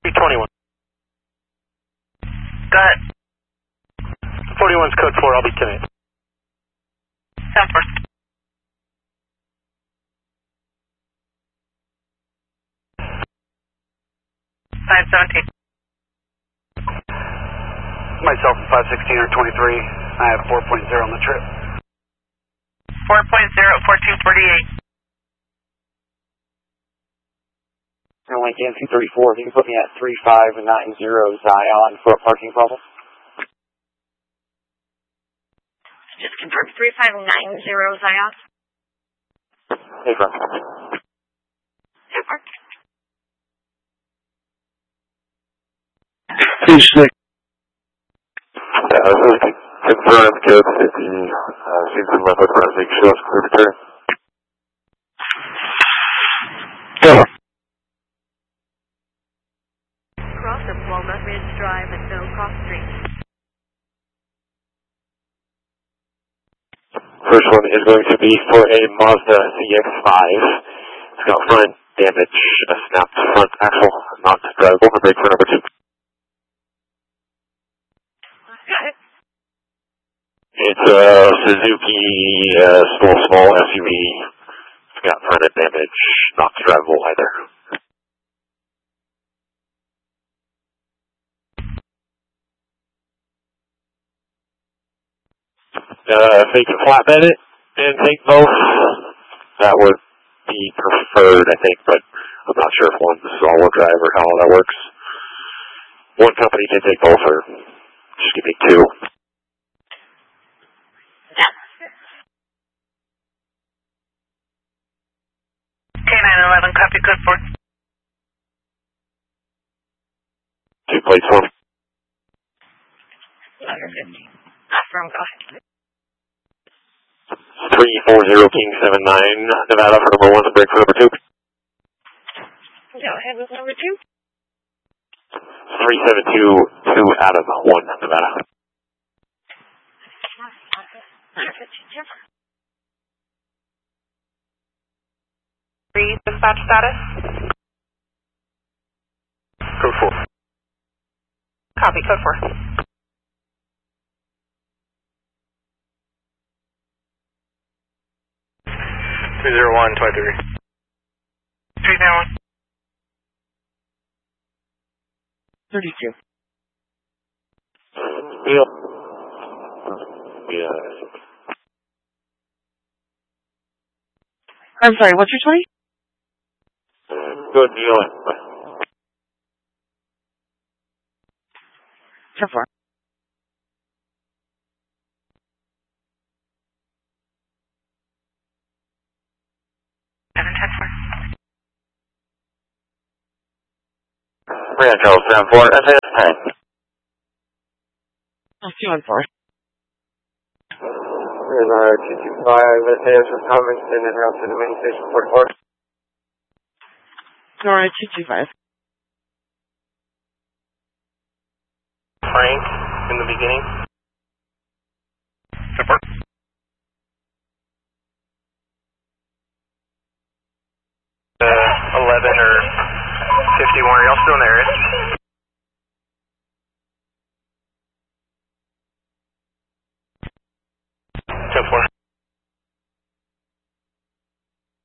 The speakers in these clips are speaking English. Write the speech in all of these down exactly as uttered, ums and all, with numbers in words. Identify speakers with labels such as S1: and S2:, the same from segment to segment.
S1: three twenty-one.
S2: Go ahead.
S1: forty-one's code four, I'll be ten eight.
S2: ten four. five seventeen.
S3: Myself and five sixteen or twenty-three. I have four point zero on the trip.
S2: four point zero, fourteen forty-eight.
S3: Link N C thirty-four, if you can put me at three five nine zero Zion for a parking problem.
S2: Just confirm three five nine zero Zion.
S3: Hey, Frank.
S2: ten four.
S4: Two six. Yeah, this is confirmed code fifty. Uh, seems to left with Brunswick shows clear return. Yeah.
S5: Cross of Walnut Ridge Drive and Mill Cross Street.
S4: First one is going to be for a Mazda C X five. It's got front damage, a snapped front axle, knocked drive over brake for number two. It's a Suzuki uh, small, small S U V. It's got front end damage, not drivable either. Uh, if they can flatbed it and take both, that would be preferred, I think, but I'm not sure if one's all-wheel drive or how that works. One company can take both, or just give me two.
S2: K nine eleven, copy code four.
S4: Two plates for me.
S2: From go ahead.
S4: three four zero King seven nine, Nevada for number one, and break for number two.
S2: Go ahead with number two.
S4: three seven two, two out of one, Nevada.
S2: Three dispatch status.
S1: Code four.
S2: Copy code four.
S1: three zero one, twenty-three.
S2: three zero one.
S6: thirty-two.
S4: Yeah. Yeah.
S6: I'm sorry, what's your twenty?
S4: Good deal.
S6: ten four.
S2: seven ten four.
S4: Rancho seven four, S S ten.
S6: Oh, two one four.
S4: Here's our two two five, S A S from Covington and route to the main station forty-four.
S6: Nora two two five.
S1: Frank, in the beginning.
S2: Support.
S1: Uh, eleven or fifty-one, are y'all still in the area? ten four.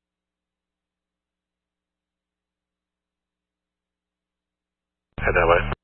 S1: Head that way.